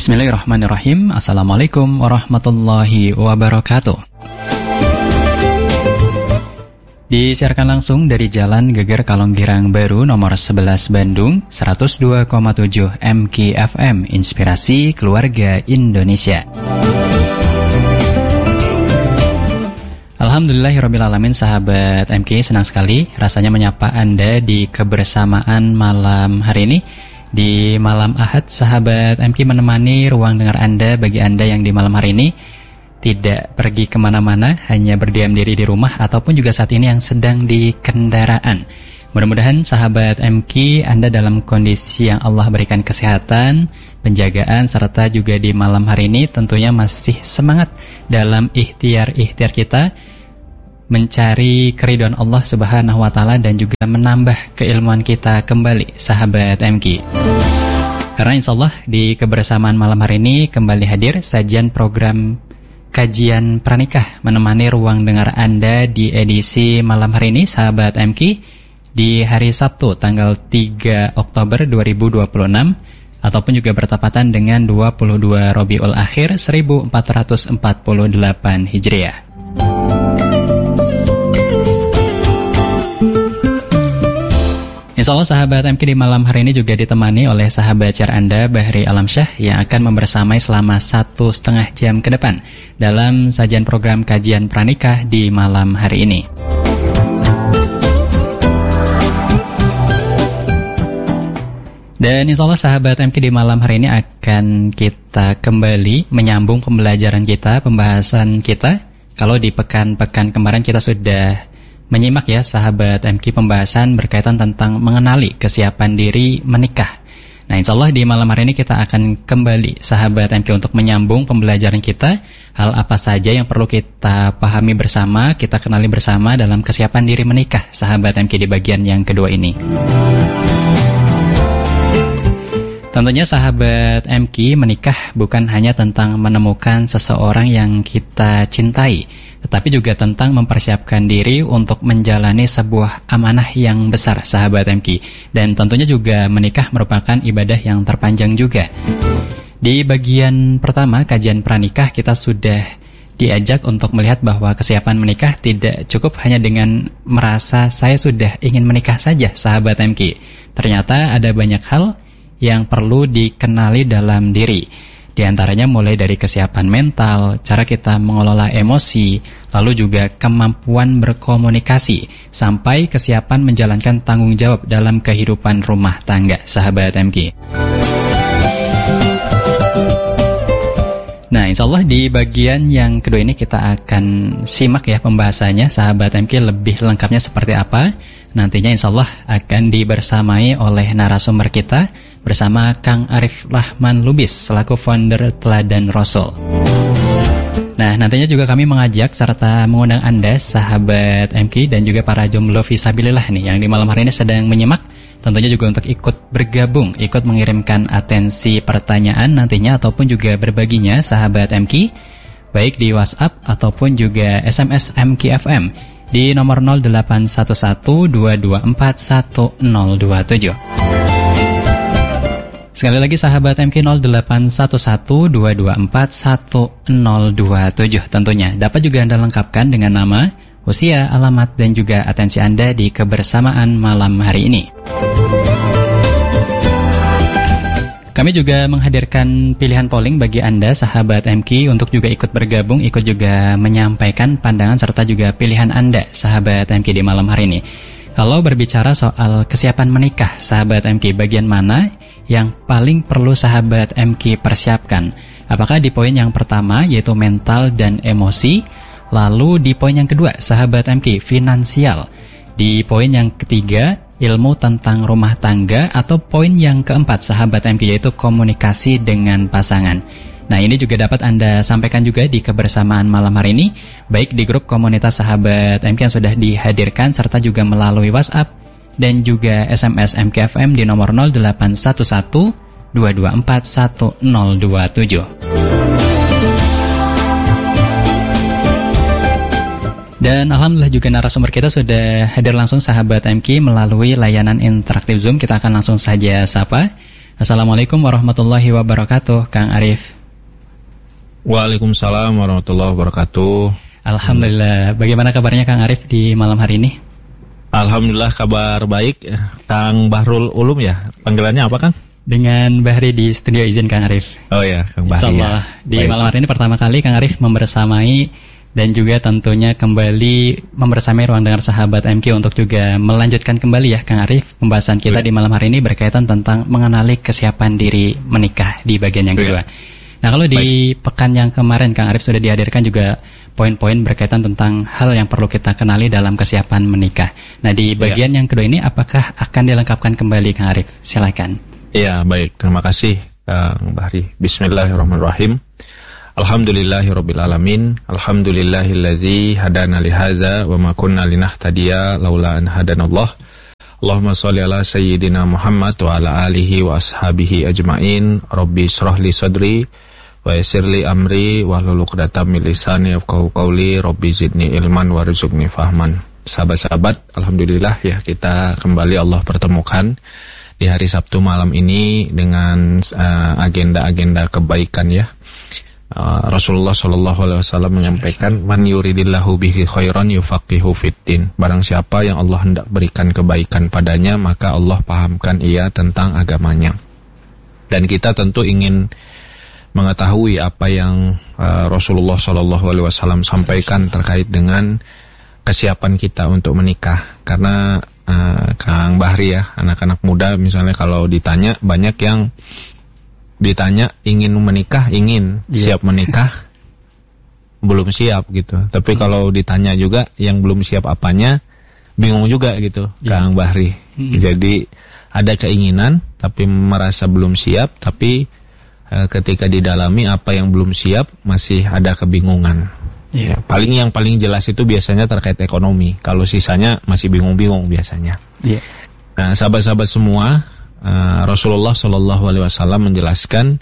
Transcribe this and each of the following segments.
Bismillahirrahmanirrahim. Assalamualaikum warahmatullahi wabarakatuh. Disiarkan langsung dari Jalan Geger Kalonggirang Baru nomor 11 Bandung, 102,7 MKFM, Inspirasi Keluarga Indonesia. Alhamdulillahirrabbilalamin, sahabat MK, senang sekali rasanya menyapa Anda di kebersamaan malam hari ini. Di malam Ahad, sahabat MK menemani ruang dengar Anda bagi Anda yang di malam hari ini tidak pergi kemana-mana, hanya berdiam diri di rumah ataupun juga saat ini yang sedang di kendaraan. Mudah-mudahan sahabat MK Anda dalam kondisi yang Allah berikan kesehatan, penjagaan, serta juga di malam hari ini tentunya masih semangat dalam ikhtiar-ikhtiar kita mencari keridhaan Allah Subhanahu wa Ta'ala dan juga menambah keilmuan kita kembali, sahabat MK. Karena insya Allah di kebersamaan malam hari ini kembali hadir sajian program Kajian Pranikah menemani ruang dengar Anda di edisi malam hari ini, sahabat MK, di hari Sabtu tanggal 3 Oktober 2026 ataupun juga bertepatan dengan 22 Rabiul Akhir 1448 Hijriah. Insya Allah sahabat MK di malam hari ini juga ditemani oleh sahabat share Anda Bahri Alamsyah yang akan membersamai selama 1,5 jam ke depan dalam sajian program Kajian Pranikah di malam hari ini. Dan insya Allah sahabat MK di malam hari ini akan kita kembali menyambung pembelajaran kita, pembahasan kita. Kalau di pekan-pekan kemarin kita sudah menyimak ya sahabat MK pembahasan berkaitan tentang mengenali kesiapan diri menikah. Nah insya Allah di malam hari ini kita akan kembali sahabat MK untuk menyambung pembelajaran kita. Hal apa saja yang perlu kita pahami bersama, kita kenali bersama dalam kesiapan diri menikah, sahabat MK di bagian yang kedua ini. Tentunya sahabat MK, menikah bukan hanya tentang menemukan seseorang yang kita cintai, tetapi juga tentang mempersiapkan diri untuk menjalani sebuah amanah yang besar, sahabat MK. Dan tentunya juga menikah merupakan ibadah yang terpanjang juga. Di bagian pertama kajian pranikah kita sudah diajak untuk melihat bahwa kesiapan menikah tidak cukup hanya dengan merasa saya sudah ingin menikah saja, sahabat MK. Ternyata ada banyak hal yang perlu dikenali dalam diri. Di antaranya mulai dari kesiapan mental, cara kita mengelola emosi, lalu juga kemampuan berkomunikasi, sampai kesiapan menjalankan tanggung jawab dalam kehidupan rumah tangga, sahabat MK. Nah, insya Allah di bagian yang kedua ini kita akan simak ya pembahasannya, sahabat MK, lebih lengkapnya seperti apa. Nantinya insya Allah akan dibersamai oleh narasumber kita bersama Kang Arif Rahman Lubis selaku founder Teladan Rasul. Nah, nantinya juga kami mengajak serta mengundang Anda, sahabat MK, dan juga para jomblo fisabilillah nih yang di malam hari ini sedang menyimak, tentunya juga untuk ikut bergabung, ikut mengirimkan atensi pertanyaan nantinya ataupun juga berbaginya, sahabat MK, baik di WhatsApp ataupun juga SMS MKFM di nomor 0811-224-1027. Sekali lagi sahabat MK, 0811-224-1027. Tentunya dapat juga Anda lengkapkan dengan nama, usia, alamat, dan juga atensi Anda di kebersamaan malam hari ini. Kami juga menghadirkan pilihan polling bagi Anda, sahabat MK, untuk juga ikut bergabung, ikut juga menyampaikan pandangan serta juga pilihan Anda, sahabat MK, di malam hari ini. Kalau berbicara soal kesiapan menikah, sahabat MK, bagian mana yang paling perlu sahabat MK persiapkan? Apakah di poin yang pertama yaitu mental dan emosi, lalu di poin yang kedua sahabat MK finansial, di poin yang ketiga ilmu tentang rumah tangga, atau poin yang keempat sahabat MK yaitu komunikasi dengan pasangan? Nah, ini juga dapat Anda sampaikan juga di kebersamaan malam hari ini, baik di grup komunitas sahabat MK yang sudah dihadirkan serta juga melalui WhatsApp dan juga SMS MKFM di nomor 0811-224-1027. Dan alhamdulillah juga narasumber kita sudah hadir langsung, sahabat MK, melalui layanan interaktif Zoom. Kita akan langsung saja sapa. Assalamualaikum warahmatullahi wabarakatuh, Kang Arif. Waalaikumsalam warahmatullahi wabarakatuh. Alhamdulillah. Bagaimana kabarnya Kang Arif di malam hari ini? Alhamdulillah kabar baik. Kang Bahrul Ulum ya, panggilannya apa Kang? Dengan Bahri di studio, izin Kang Arif. Oh ya, Kang Bahri. Insyaallah ya. Di baik. Malam hari ini pertama kali Kang Arif membersamai dan juga tentunya kembali membersamai ruang dengar sahabat MQ untuk juga melanjutkan kembali ya Kang Arif pembahasan kita di malam hari ini berkaitan tentang mengenali kesiapan diri menikah di bagian yang kedua. Nah, kalau di pekan yang kemarin Kang Arif sudah dihadirkan juga poin-poin berkaitan tentang hal yang perlu kita kenali dalam kesiapan menikah. Nah, di bagian yang kedua ini apakah akan dilengkapkan kembali Kang Arif? Silakan. Iya, baik. Terima kasih Kang Bahri. Bismillahirrahmanirrahim. Alhamdulillahirrabbilalamin. Alhamdulillahilladzi hadana lihadza wa ma kunna linahtadiya laula an hadanallah. Allahumma sholli ala sayyidina Muhammad wa ala alihi wa ashabihi ajmain. Rabbi shrah li sadri wa yassir li amri wahlul 'uqdatam min lisani yafqahu qawli. Rabbi zidni ilman warzuqni fahman. Sahabat-sahabat, alhamdulillah ya kita kembali Allah pertemukan di hari Sabtu malam ini dengan agenda-agenda kebaikan ya. Rasulullah SAW menyampaikan, man yuridillahu bihi khairan yufaqihu fiddin. Barang siapa yang Allah hendak berikan kebaikan padanya, maka Allah pahamkan ia tentang agamanya. Dan kita tentu ingin mengetahui apa yang Rasulullah SAW sampaikan terkait dengan kesiapan kita untuk menikah. Karena Kang Bahri ya, anak-anak muda misalnya kalau ditanya, banyak yang ditanya ingin menikah, siap menikah, belum siap gitu. Tapi kalau ditanya juga yang belum siap apanya, bingung juga gitu, Kang Bahri. Jadi ada keinginan tapi merasa belum siap, tapi ketika didalami apa yang belum siap masih ada kebingungan. Ya, yang paling jelas itu biasanya terkait ekonomi. Kalau sisanya masih bingung-bingung biasanya. Nah, sahabat-sahabat semua, Rasulullah SAW menjelaskan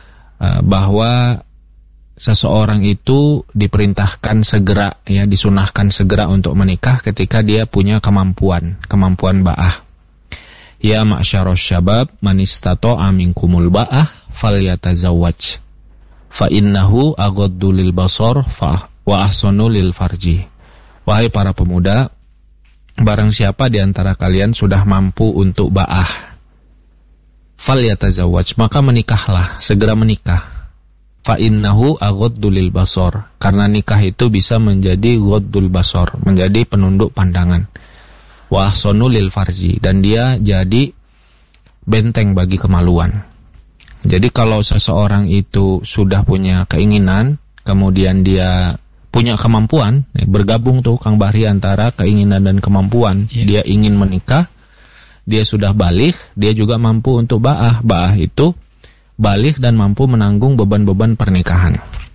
bahwa seseorang itu diperintahkan segera, ya, disunahkan segera untuk menikah ketika dia punya kemampuan ba'ah. Ya ma'syaros syabab man istata'a minkumul ba'ah falyatazawwaj fa innahu aghaddu lil basar wa ahsanu lil farji. Wahai para pemuda, barang siapa di antara kalian sudah mampu untuk ba'ah, falyatazawwaj, maka menikahlah, segera menikah. Fa innahu aghaddu lil basar, karena nikah itu bisa menjadi ghaddul basar, menjadi penunduk pandangan. Wa ahsanu lil farji, dan dia jadi benteng bagi kemaluan. Jadi kalau seseorang itu sudah punya keinginan, kemudian dia punya kemampuan, bergabung tuh Kang Bahri antara keinginan dan kemampuan. Dia ingin menikah, dia sudah baligh, dia juga mampu untuk ba'ah. Ba'ah itu baligh dan mampu menanggung beban-beban pernikahan.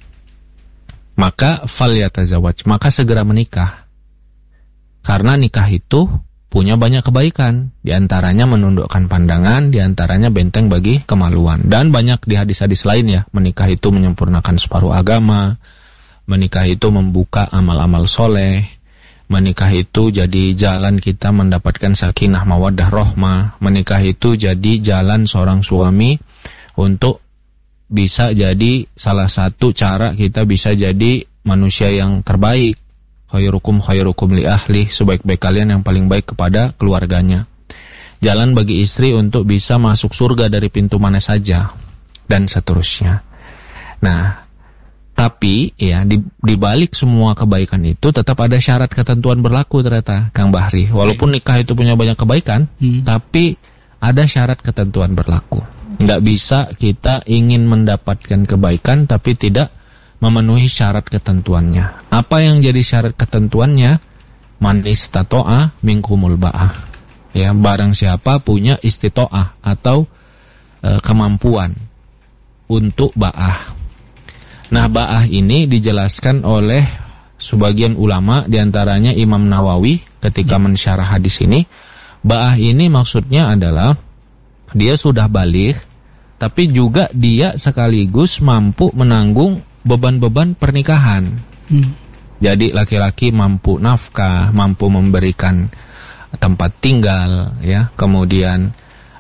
Maka falyatazawwaj, maka segera menikah. Karena nikah itu punya banyak kebaikan, di antaranya menundukkan pandangan, di antaranya benteng bagi kemaluan. Dan banyak di hadis-hadis lain ya, menikah itu menyempurnakan separuh agama, menikah itu membuka amal-amal soleh, menikah itu jadi jalan kita mendapatkan sakinah mawaddah rahmah, menikah itu jadi jalan seorang suami untuk bisa jadi salah satu cara kita bisa jadi manusia yang terbaik. Khairukum li ahli, sebaik-baik kalian yang paling baik kepada keluarganya. Jalan bagi istri untuk bisa masuk surga dari pintu mana saja, dan seterusnya. Nah, tapi ya di balik semua kebaikan itu tetap ada syarat ketentuan berlaku ternyata Kang Bahri. Walaupun nikah itu punya banyak kebaikan, tapi ada syarat ketentuan berlaku. Nggak bisa kita ingin mendapatkan kebaikan tapi tidak memenuhi syarat ketentuannya. Apa yang jadi syarat ketentuannya? Man istata'a minkumul ba'ah. Ya, barang siapa punya istita'ah atau kemampuan untuk ba'ah. Nah, ba'ah ini dijelaskan oleh sebagian ulama, diantaranya Imam Nawawi ketika mensyarah hadis ini. Ba'ah ini maksudnya adalah dia sudah baligh, tapi juga dia sekaligus mampu menanggung beban-beban pernikahan. Jadi laki-laki mampu nafkah, mampu memberikan tempat tinggal, ya, kemudian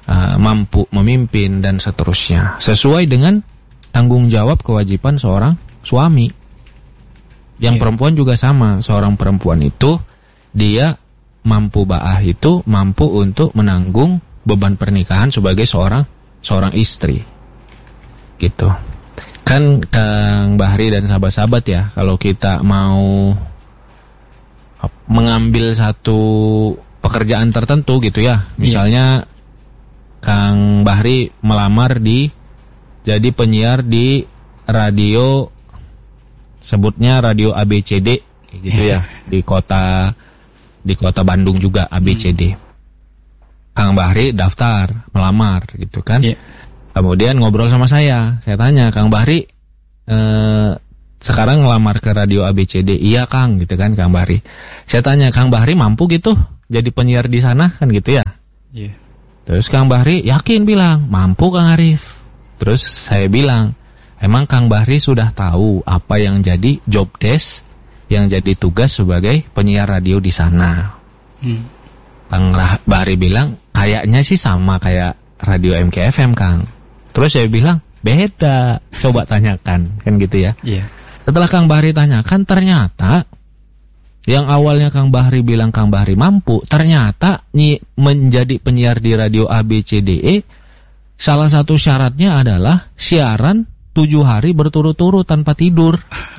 mampu memimpin dan seterusnya, sesuai dengan tanggung jawab kewajiban seorang suami. Yang perempuan juga sama, seorang perempuan itu dia mampu ba'ah itu mampu untuk menanggung beban pernikahan sebagai seorang istri. Gitu. Kan Kang Bahri dan sahabat-sahabat ya, kalau kita mau mengambil satu pekerjaan tertentu gitu ya, misalnya Kang Bahri melamar jadi penyiar di radio, sebutnya radio ABCD gitu ya, di kota Bandung juga ABCD. Kang Bahri daftar melamar gitu kan. Kemudian ngobrol sama saya tanya, Kang Bahri sekarang ngelamar ke radio ABCD. Iya Kang, gitu kan Kang Bahri. Saya tanya, Kang Bahri mampu gitu jadi penyiar di sana kan gitu ya. Terus Kang Bahri yakin bilang, mampu Kang Arif. Terus saya bilang, emang Kang Bahri sudah tahu apa yang jadi job desk, yang jadi tugas sebagai penyiar radio di sana? Kang Bahri bilang, kayaknya sih sama kayak radio MKFM Kang. Terus saya bilang, beda, coba tanyakan, kan gitu ya. Setelah Kang Bahri tanyakan, ternyata yang awalnya Kang Bahri bilang Kang Bahri mampu, ternyata menjadi penyiar di radio ABCDE, salah satu syaratnya adalah siaran 7 hari berturut-turut tanpa tidur.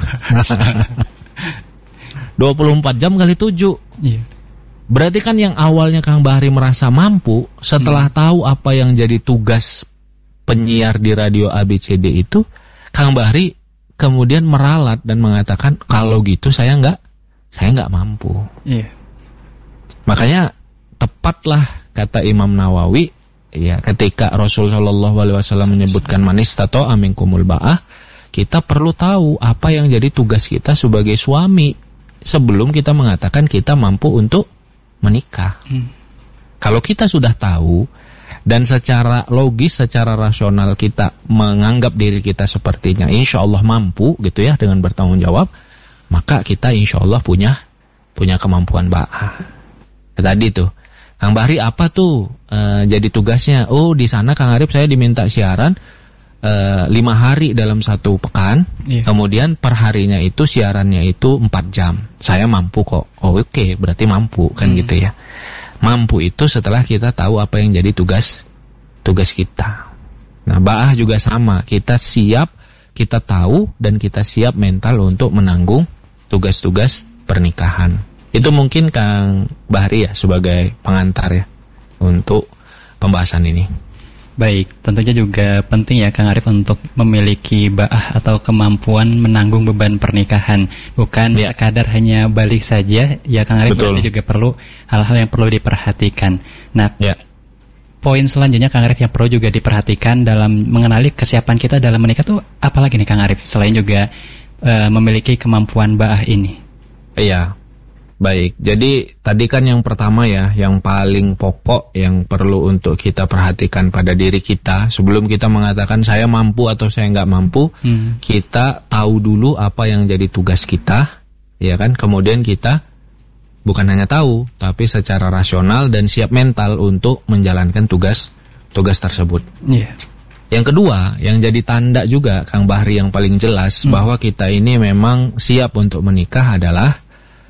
24 jam kali 7. Berarti kan yang awalnya Kang Bahri merasa mampu, setelah tahu apa yang jadi tugas penyiar di radio ABCD itu, Kang Bahri kemudian meralat dan mengatakan, kalau gitu saya nggak mampu. Makanya tepatlah kata Imam Nawawi, ya, ketika Rasulullah SAW menyebutkan manistata'a minkumul ba'ah, kita perlu tahu apa yang jadi tugas kita sebagai suami sebelum kita mengatakan kita mampu untuk menikah. Kalau kita sudah tahu dan secara logis, secara rasional kita menganggap diri kita sepertinya insya Allah mampu gitu ya dengan bertanggung jawab, maka kita insya Allah punya kemampuan ba'ah. Tadi tuh Kang Bahri apa tuh jadi tugasnya? Oh, di sana Kang Arif saya diminta siaran 5 hari dalam 1 pekan. Kemudian per harinya itu siarannya itu 4 jam. Saya mampu kok. Oh, oke, berarti mampu kan gitu ya. Mampu itu setelah kita tahu apa yang jadi tugas kita. Nah, ba'ah juga sama. Kita siap, kita tahu dan kita siap mental untuk menanggung tugas-tugas pernikahan. Itu mungkin Kang Bahri ya sebagai pengantar ya untuk pembahasan ini. Baik, tentunya juga penting ya Kang Arif untuk memiliki ba'ah atau kemampuan menanggung beban pernikahan. Bukan sekadar hanya balik saja, ya Kang Arif, berarti juga perlu hal-hal yang perlu diperhatikan. Nah, poin selanjutnya Kang Arif yang perlu juga diperhatikan dalam mengenali kesiapan kita dalam menikah tuh apalagi nih Kang Arif, selain juga memiliki kemampuan ba'ah ini? Iya. Baik, jadi tadi kan yang pertama ya, yang paling pokok yang perlu untuk kita perhatikan pada diri kita sebelum kita mengatakan saya mampu atau saya nggak mampu, kita tahu dulu apa yang jadi tugas kita, ya kan? Kemudian kita bukan hanya tahu, tapi secara rasional dan siap mental untuk menjalankan tugas tersebut. Yang kedua, yang jadi tanda juga Kang Bahri yang paling jelas bahwa kita ini memang siap untuk menikah adalah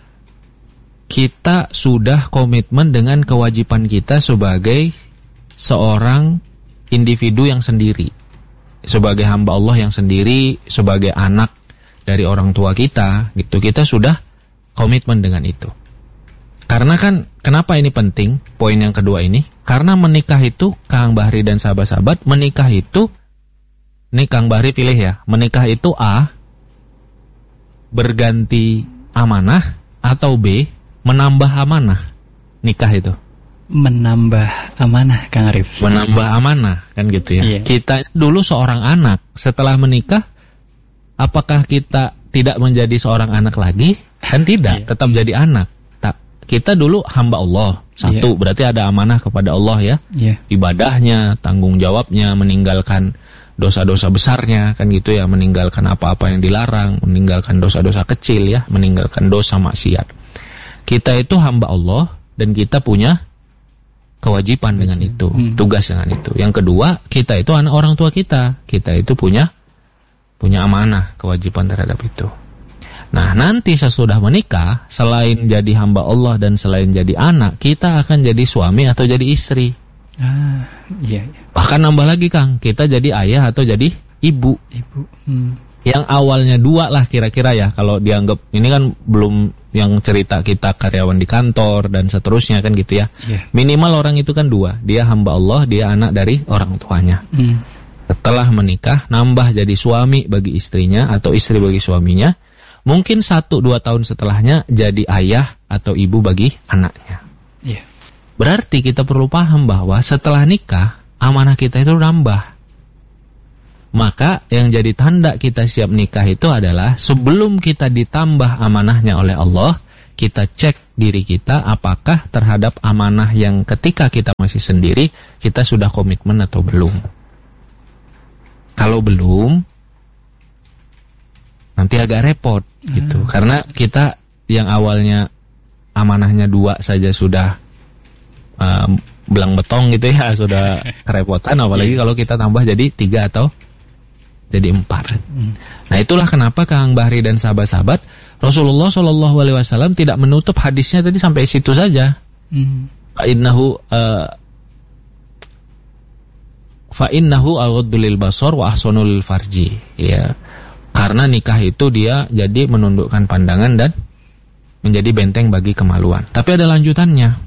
kita sudah komitmen dengan kewajiban kita sebagai seorang individu yang sendiri, sebagai hamba Allah yang sendiri, sebagai anak dari orang tua kita, gitu. Kita sudah komitmen dengan itu. Karena kan, kenapa ini penting, poin yang kedua ini? Karena menikah itu, Kang Bahri dan sahabat-sahabat, menikah itu, nih Kang Bahri pilih ya, menikah itu A, berganti amanah, atau B, menambah amanah. Nikah itu menambah amanah Kang Arif. Menambah amanah kan gitu ya. Kita dulu seorang anak, setelah menikah apakah kita tidak menjadi seorang anak lagi? Kan tidak, tetap jadi anak. Kita dulu hamba Allah. Satu, berarti ada amanah kepada Allah ya. Ibadahnya, tanggung jawabnya, meninggalkan dosa-dosa besarnya kan gitu ya, meninggalkan apa-apa yang dilarang, meninggalkan dosa-dosa kecil ya, meninggalkan dosa maksiat. Kita itu hamba Allah dan kita punya kewajiban dengan itu, tugas dengan itu. Yang kedua, kita itu anak orang tua kita. Kita itu punya amanah, kewajiban terhadap itu. Nah, nanti sesudah menikah, selain jadi hamba Allah dan selain jadi anak, kita akan jadi suami atau jadi istri. Iya. Bahkan nambah lagi, Kang, kita jadi ayah atau jadi ibu. Yang awalnya 2 lah kira-kira ya, kalau dianggap ini kan belum yang cerita kita karyawan di kantor dan seterusnya kan gitu ya. Minimal orang itu kan 2, dia hamba Allah, dia anak dari orang tuanya. Setelah menikah, nambah jadi suami bagi istrinya atau istri bagi suaminya. Mungkin 1-2 tahun setelahnya jadi ayah atau ibu bagi anaknya. Berarti kita perlu paham bahwa setelah nikah, amanah kita itu nambah. Maka yang jadi tanda kita siap nikah itu adalah sebelum kita ditambah amanahnya oleh Allah, kita cek diri kita apakah terhadap amanah yang ketika kita masih sendiri, kita sudah komitmen atau belum. Kalau belum, nanti agak repot gitu. Karena kita yang awalnya amanahnya 2 saja sudah belang betong gitu ya, sudah kerepotan, apalagi kalau kita tambah jadi 3 atau jadi 4. Nah, itulah kenapa Kang Bahri dan sahabat-sahabat, Rasulullah SAW tidak menutup hadisnya tadi sampai situ saja. Fa'innahu aghaddu lil basar wa ahsanu lil farji. Ya. Karena nikah itu dia jadi menundukkan pandangan dan menjadi benteng bagi kemaluan. Tapi ada lanjutannya.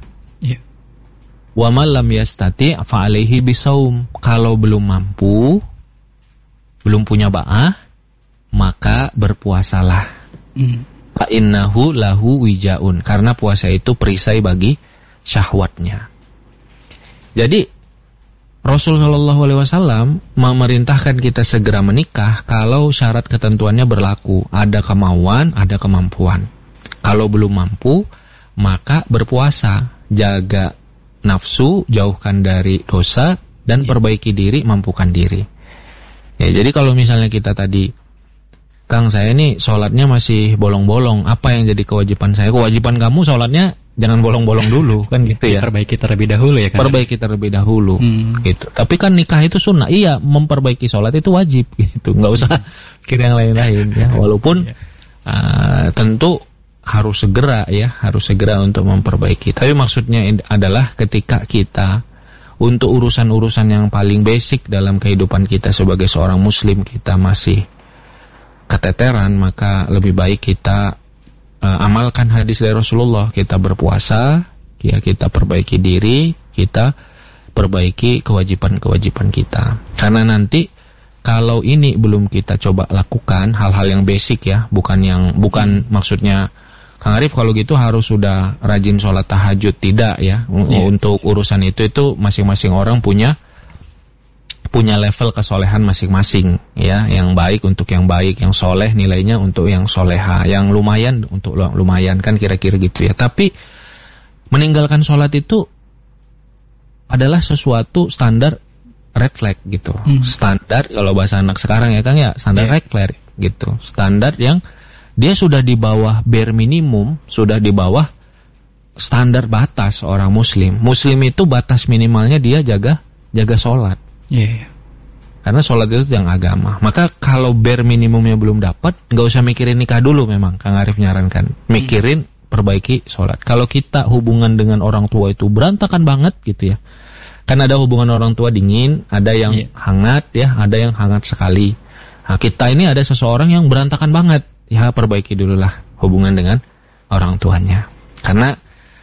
Wa man lam yastati fa alaihi bisaum. Kalau belum mampu, belum punya ba'ah, maka berpuasalah. Fa innahu lahu wijaun. Karena puasa itu perisai bagi syahwatnya. Jadi Rasulullah SAW memerintahkan kita segera menikah kalau syarat ketentuannya berlaku. Ada kemauan, ada kemampuan. Kalau belum mampu, maka berpuasa. Jaga nafsu, jauhkan dari dosa, dan perbaiki diri, mampukan diri. Ya, jadi kalau misalnya kita tadi, Kang, saya ini sholatnya masih bolong-bolong, apa yang jadi kewajiban saya? Kewajiban kamu sholatnya jangan bolong-bolong dulu, kan gitu ya. Perbaiki terlebih dahulu ya, Kang. Perbaiki terlebih dahulu, gitu. Tapi kan nikah itu sunnah. Iya, memperbaiki sholat itu wajib, gitu. Nggak usah kira yang lain-lain ya. Walaupun tentu harus segera ya, harus segera untuk memperbaiki. Tapi maksudnya adalah ketika kita untuk urusan-urusan yang paling basic dalam kehidupan kita sebagai seorang muslim, kita masih keteteran, maka lebih baik kita amalkan hadis dari Rasulullah. Kita berpuasa, ya, kita perbaiki diri, kita perbaiki kewajiban-kewajiban kita. Karena nanti kalau ini belum kita coba lakukan, hal-hal yang basic ya, bukan maksudnya Kang Arif kalau gitu harus sudah rajin sholat tahajud, tidak ya. Untuk urusan itu masing-masing orang punya level kesolehan masing-masing ya. Yang baik untuk yang baik, yang soleh nilainya untuk yang soleha, yang lumayan untuk lumayan, kan kira-kira gitu ya. Tapi meninggalkan sholat itu adalah sesuatu standar red flag gitu. Standar kalau bahasa anak sekarang ya Kang ya, standar red flag gitu. Standar yang dia sudah di bawah bare minimum, sudah di bawah standar batas orang muslim. Muslim itu batas minimalnya dia jaga sholat. Karena sholat itu yang agama. Maka kalau bare minimumnya belum dapat, nggak usah mikirin nikah dulu memang. Kang Arif nyarankan, mikirin perbaiki sholat. Kalau kita hubungan dengan orang tua itu berantakan banget gitu ya. Kan ada hubungan orang tua dingin, ada yang hangat ya, ada yang hangat sekali. Nah, kita ini ada seseorang yang berantakan banget. Ya, perbaiki dululah hubungan dengan orang tuanya. Karena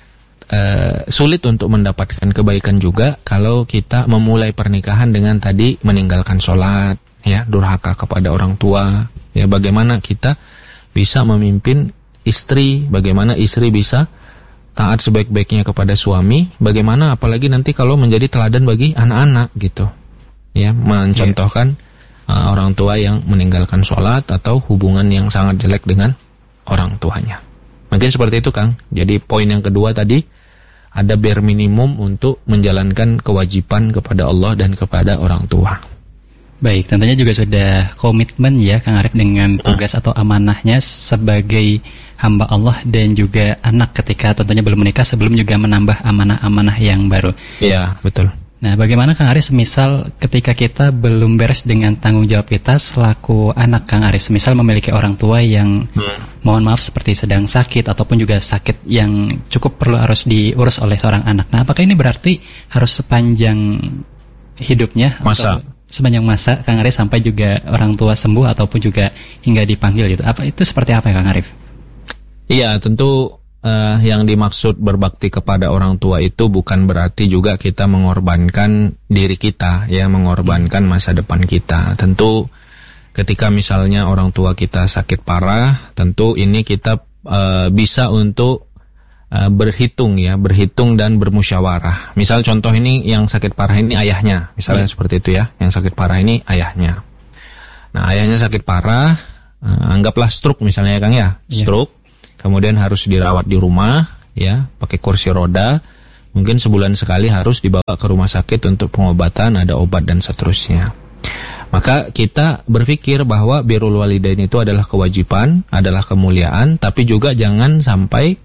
sulit untuk mendapatkan kebaikan juga kalau kita memulai pernikahan dengan tadi meninggalkan sholat, ya, durhaka kepada orang tua. Ya, bagaimana kita bisa memimpin istri, bagaimana istri bisa taat sebaik-baiknya kepada suami, bagaimana apalagi nanti kalau menjadi teladan bagi anak-anak gitu. Ya, mencontohkan orang tua yang meninggalkan sholat atau hubungan yang sangat jelek dengan orang tuanya. Mungkin seperti itu Kang. Jadi poin yang kedua tadi, ada bare minimum untuk menjalankan kewajiban kepada Allah dan kepada orang tua. Baik, tentunya juga sudah komitmen ya Kang Arif dengan tugas atau amanahnya sebagai hamba Allah dan juga anak ketika tentunya belum menikah sebelum juga menambah amanah-amanah yang baru. Iya, betul. Nah, bagaimana Kang Arif semisal ketika kita belum beres dengan tanggung jawab kita selaku anak Kang Arif, semisal memiliki orang tua yang mohon maaf seperti sedang sakit ataupun juga sakit yang cukup perlu harus diurus oleh seorang anak. Nah, apakah ini berarti harus sepanjang hidupnya masa atau sepanjang masa Kang Arif sampai juga orang tua sembuh ataupun juga hingga dipanggil gitu? Apa itu seperti apa ya Kang Arif? Iya, tentu yang dimaksud berbakti kepada orang tua itu bukan berarti juga kita mengorbankan diri kita, ya, mengorbankan masa depan kita. Tentu ketika misalnya orang tua kita sakit parah, tentu ini kita bisa untuk berhitung dan bermusyawarah. Misal contoh ini yang sakit parah ini ayahnya, misalnya seperti itu ya, yang sakit parah ini ayahnya. Nah, ayahnya sakit parah, anggaplah stroke misalnya ya Kang ya, stroke. Kemudian harus dirawat di rumah, ya, pakai kursi roda. Mungkin sebulan sekali harus dibawa ke rumah sakit untuk pengobatan, ada obat dan seterusnya. Maka kita berpikir bahwa birrul walidain itu adalah kewajiban, adalah kemuliaan, tapi juga jangan sampai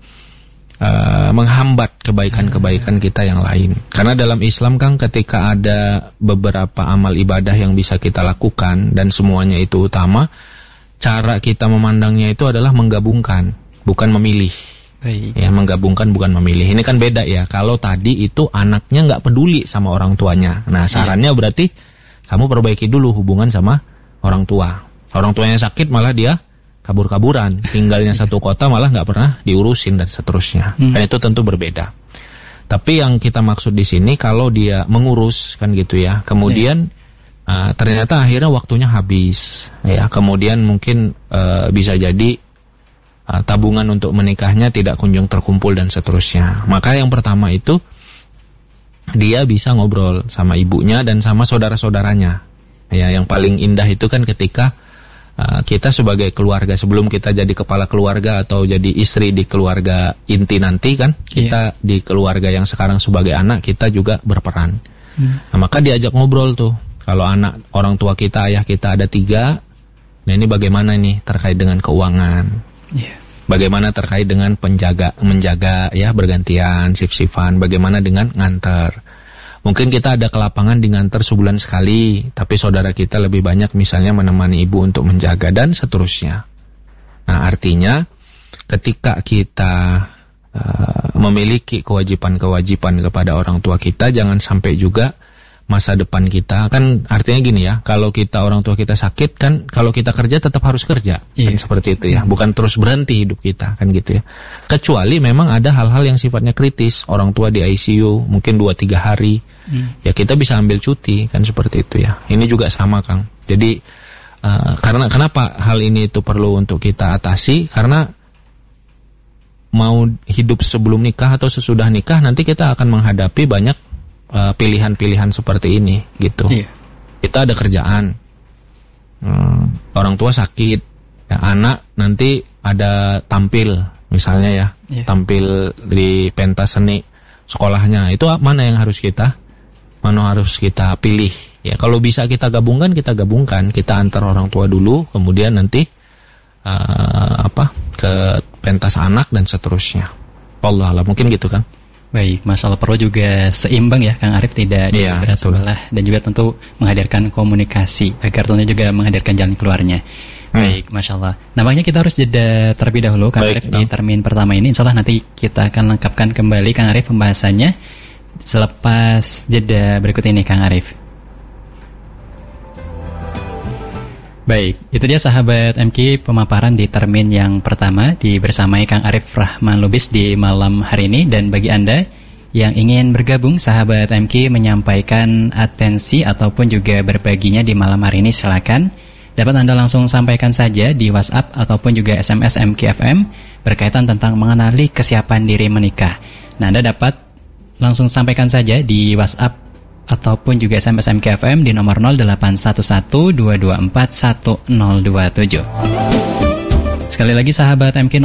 menghambat kebaikan-kebaikan kita yang lain. Karena dalam Islam Kang, ketika ada beberapa amal ibadah yang bisa kita lakukan dan semuanya itu utama, cara kita memandangnya itu adalah menggabungkan, bukan memilih. Baik. Ya, menggabungkan bukan memilih. Ini kan beda ya. Kalau tadi itu anaknya nggak peduli sama orang tuanya. Nah, sarannya berarti kamu perbaiki dulu hubungan sama orang tua. Orang tuanya sakit malah dia kabur-kaburan. Tinggalnya satu kota malah nggak pernah diurusin dan seterusnya. Dan itu tentu berbeda. Tapi yang kita maksud di sini kalau dia mengurus kan gitu ya. Kemudian ternyata akhirnya waktunya habis. Ya, kemudian mungkin bisa jadi tabungan untuk menikahnya tidak kunjung terkumpul dan seterusnya. Maka yang pertama itu dia bisa ngobrol sama ibunya dan sama saudara-saudaranya. Ya, yang paling indah itu kan ketika kita sebagai keluarga, sebelum kita jadi kepala keluarga atau jadi istri di keluarga inti nanti kan, kita di keluarga yang sekarang sebagai anak kita juga berperan. Nah, maka diajak ngobrol tuh. Kalau anak orang tua kita, ayah kita ada 3, nah ini bagaimana nih terkait dengan keuangan? Bagaimana terkait dengan menjaga ya, bergantian, sif-sifan, bagaimana dengan nganter. Mungkin kita ada kelapangan di nganter sebulan sekali, tapi saudara kita lebih banyak misalnya menemani ibu untuk menjaga dan seterusnya. Nah, artinya ketika kita memiliki kewajiban-kewajiban kepada orang tua kita, jangan sampai juga masa depan kita, kan artinya gini ya, kalau kita orang tua kita sakit kan, kalau kita kerja tetap harus kerja, kan seperti itu ya, bukan terus berhenti hidup kita kan gitu ya. Kecuali memang ada hal-hal yang sifatnya kritis, orang tua di ICU mungkin 2-3 hari, ya kita bisa ambil cuti kan seperti itu ya. Ini juga sama Kang. Jadi karena kenapa hal ini itu perlu untuk kita atasi, karena mau hidup sebelum nikah atau sesudah nikah nanti kita akan menghadapi banyak pilihan-pilihan seperti ini gitu. Kita ada kerjaan, orang tua sakit, ya, anak nanti ada tampil misalnya ya, tampil di pentas seni sekolahnya. Itu mana yang harus kita pilih ya. Kalau bisa kita gabungkan, kita antar orang tua dulu, kemudian nanti ke pentas anak dan seterusnya. Wallahualam, mungkin gitu kan. Baik, Masya Allah, perlu juga seimbang ya Kang Arif, tidak di sebelah, dan juga tentu menghadirkan komunikasi agar tentunya juga menghadirkan jalan keluarnya. Baik, Masya Allah. Nampaknya kita harus jeda terlebih dahulu Kang Arif di termin pertama ini. Insya Allah nanti kita akan lengkapkan kembali Kang Arif pembahasannya selepas jeda berikut ini Kang Arif. Baik, itu dia sahabat MK pemaparan di termin yang pertama dibersamai Kang Arif Rahman Lubis di malam hari ini. Dan bagi Anda yang ingin bergabung sahabat MK menyampaikan atensi ataupun juga berbaginya di malam hari ini, silakan. Dapat Anda langsung sampaikan saja di WhatsApp ataupun juga SMS MKFM berkaitan tentang mengenali kesiapan diri menikah. Nah, Anda dapat langsung sampaikan saja di WhatsApp ataupun juga SMS MKFM di nomor 0811-224-1027. Sekali lagi sahabat MK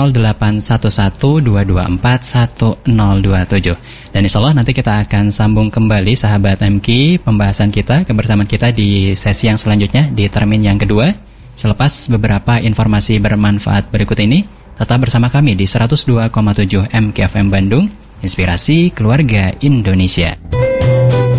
081122411027. Dan insya Allah nanti kita akan sambung kembali sahabat MK pembahasan kita, kebersamaan kita di sesi yang selanjutnya di termin yang kedua. Selepas beberapa informasi bermanfaat berikut ini, tetap bersama kami di 102,7 MKFM Bandung, Inspirasi Keluarga Indonesia.